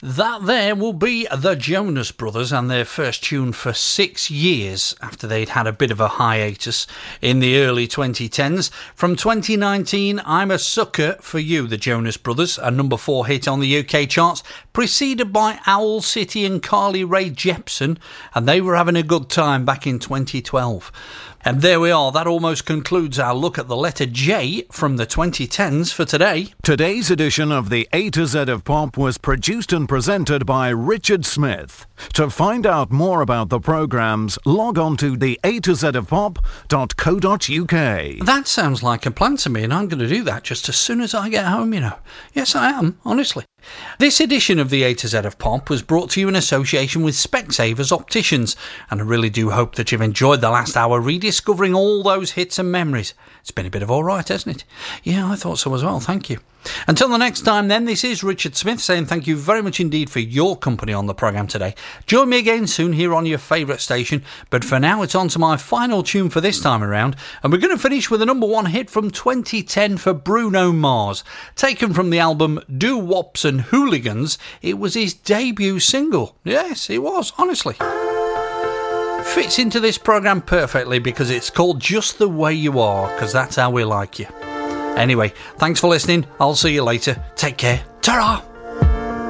That there will be the Jonas Brothers and their first tune for 6 years after they'd had a bit of a hiatus in the early 2010s. From 2019, I'm a Sucker for You, the Jonas Brothers, a number 4 hit on the UK charts, preceded by Owl City and Carly Rae Jepsen, and they were having a good time back in 2012. And there we are, that almost concludes our look at the letter J from the 2010s for today. Today's edition of the A to Z of Pop was produced and presented by Richard Smith. To find out more about the programmes, log on to the A to Z of Pop.co.uk. That sounds like a plan to me, and I'm going to do that just as soon as I get home, you know. Yes, I am, honestly. This edition of the A to Z of Pop was brought to you in association with Specsavers Opticians, and I really do hope that you've enjoyed the last hour rediscovering all those hits and memories. It's been a bit of all right, hasn't it? Yeah, I thought so as well, thank you. Until the next time then, this is Richard Smith saying thank you very much indeed for your company on the programme today. Join me again soon here on your favourite station, but for now it's on to my final tune for this time around, and we're going to finish with a number 1 hit from 2010 for Bruno Mars. Taken from the album Doo Wops and Hooligans, it was his debut single. Yes, it was, honestly. Fits into this programme perfectly because it's called Just the Way You Are, because that's how we like you. Anyway, thanks for listening. I'll see you later. Take care. Ta-ra!